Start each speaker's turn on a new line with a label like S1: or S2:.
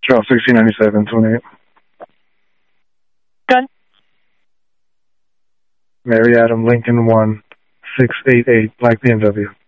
S1: Trail 1697, 28.
S2: Gun.
S1: Mary Adam Lincoln 1688, black BMW.